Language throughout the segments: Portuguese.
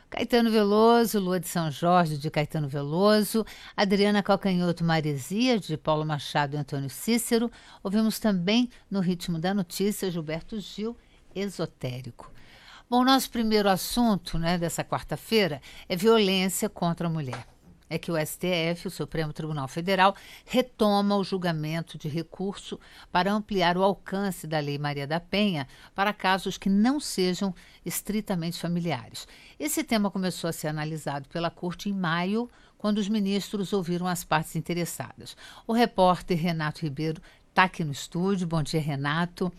Caetano Veloso, Lua de São Jorge, de Caetano Veloso, Adriana Calcanhoto, Maresia, de Paulo Machado e Antônio Cícero. Ouvimos também, no Ritmo da Notícia, Gilberto Gil, Esotérico. Bom, nosso primeiro assunto, né, dessa quarta-feira é violência contra a mulher. É que o STF, o Supremo Tribunal Federal, retoma o julgamento de recurso para ampliar o alcance da Lei Maria da Penha para casos que não sejam estritamente familiares. Esse tema começou a ser analisado pela Corte em maio, quando os ministros ouviram as partes interessadas. O repórter Renato Ribeiro está aqui no estúdio. Bom dia, Renato.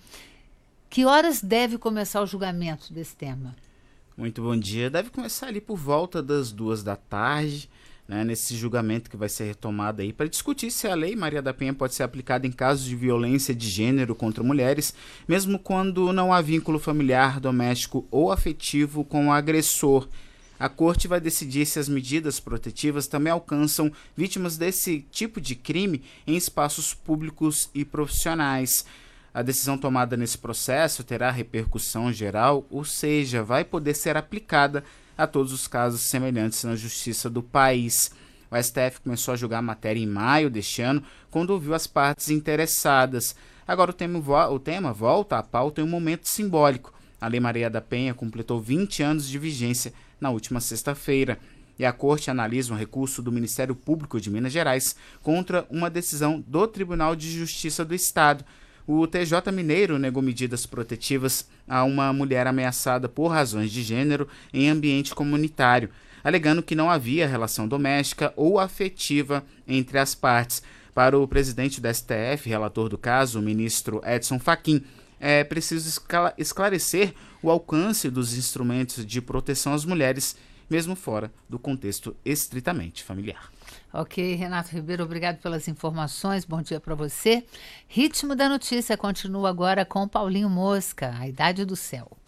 Que horas deve começar o julgamento desse tema? Muito bom dia. Deve começar ali por volta das 14h, né, nesse julgamento que vai ser retomado aí para discutir se a Lei Maria da Penha pode ser aplicada em casos de violência de gênero contra mulheres, mesmo quando não há vínculo familiar, doméstico ou afetivo com o agressor. A Corte vai decidir se as medidas protetivas também alcançam vítimas desse tipo de crime em espaços públicos e profissionais. A decisão tomada nesse processo terá repercussão geral, ou seja, vai poder ser aplicada a todos os casos semelhantes na justiça do país. O STF começou a julgar a matéria em maio deste ano, quando ouviu as partes interessadas. Agora o tema volta à pauta em um momento simbólico. A Lei Maria da Penha completou 20 anos de vigência na última sexta-feira, e a Corte analisa um recurso do Ministério Público de Minas Gerais contra uma decisão do Tribunal de Justiça do Estado. O TJ Mineiro negou medidas protetivas a uma mulher ameaçada por razões de gênero em ambiente comunitário, alegando que não havia relação doméstica ou afetiva entre as partes. Para o presidente do STF, relator do caso, o ministro Edson Fachin, é preciso esclarecer o alcance dos instrumentos de proteção às mulheres, mesmo fora do contexto estritamente familiar. Ok, Renato Ribeiro, obrigado pelas informações, bom dia para você. Ritmo da Notícia continua agora com Paulinho Mosca, A Idade do Céu.